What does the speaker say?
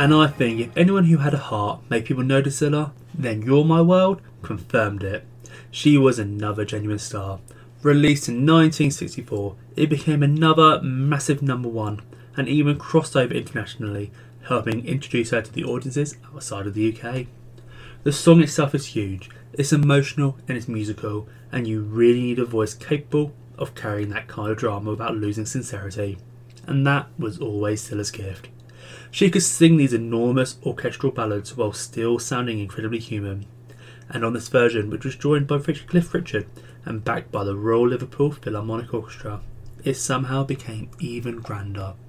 And I think if anyone who had a heart made people notice Zilla, then You're My World confirmed it. She was another genuine star. Released in 1964, it became another massive number one and even crossed over internationally, helping introduce her to the audiences outside of the UK. The song itself is huge, it's emotional and it's musical, and you really need a voice capable of carrying that kind of drama without losing sincerity. And that was always Zilla's gift. She could sing these enormous orchestral ballads while still sounding incredibly human. And on this version, which was joined by Cliff Richard and backed by the Royal Liverpool Philharmonic Orchestra, it somehow became even grander.